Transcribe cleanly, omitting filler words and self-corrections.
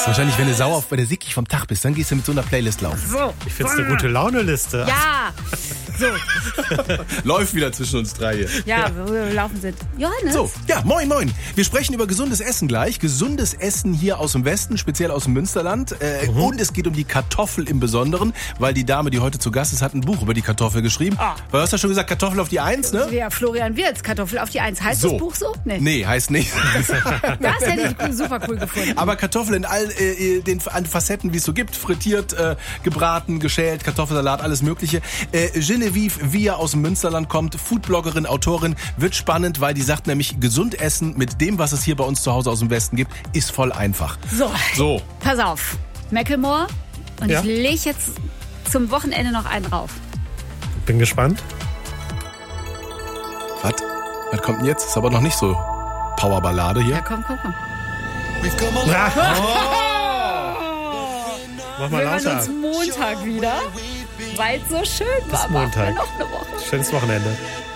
ist wahrscheinlich, wenn du sickig vom Tag bist, dann gehst du mit so einer Playlist laufen. So. Ich finde es eine gute Laune-Liste. Ja. So. Läuft wieder zwischen uns drei hier. Ja, wo wir laufen sind. Johannes. So, ja, moin. Wir sprechen über gesundes Essen gleich. Gesundes Essen hier aus dem Westen, speziell aus dem Münsterland. Und es geht um die Kartoffel im Besonderen, weil die Dame, die heute zu Gast ist, hat ein Buch über die Kartoffel geschrieben. Du hast ja schon gesagt, Kartoffel auf die 1, ne? Ja, Florian Wirtz, Kartoffel auf die 1. Heißt So. das Buch so? Nee, heißt nicht. Das hätte ich super cool gefunden. Aber Kartoffel in all den Facetten, wie es so gibt. Frittiert, gebraten, geschält, Kartoffelsalat, alles Mögliche. Genevieve Via aus dem Münsterland kommt, Foodbloggerin, Autorin, wird spannend, weil die sagt nämlich, gesund essen mit dem, was es hier bei uns zu Hause aus dem Westen gibt, ist voll einfach. So. Pass auf. Macklemore. Und Ja? ich lege jetzt zum Wochenende noch einen rauf. Bin gespannt. Was kommt denn jetzt? Ist aber noch nicht so Powerballade hier. Ja, komm. Mach mal Wir hören lauter. uns Montag wieder, weil es so schön war. Bis Montag. Noch eine Woche. Schönes Wochenende.